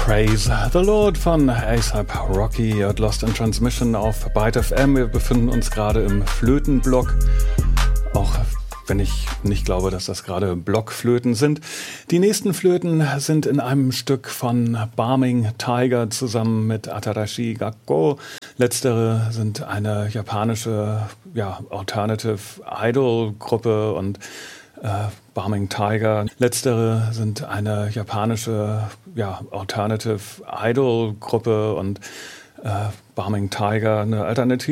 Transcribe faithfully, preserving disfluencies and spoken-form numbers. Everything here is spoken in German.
Praise the Lord von A$AP Rocky und Lost in Transmission auf Byte F M. Wir befinden uns gerade im Flötenblock, auch wenn ich nicht glaube, dass das gerade Blockflöten sind. Die nächsten Flöten sind in einem Stück von Barming Tiger zusammen mit Atarashi Gakko. Letztere sind eine japanische ja, Alternative Idol Gruppe und äh, Barming Tiger. Letztere sind eine japanische ja, Alternative Idol Gruppe und äh, Barming Tiger, eine Alternative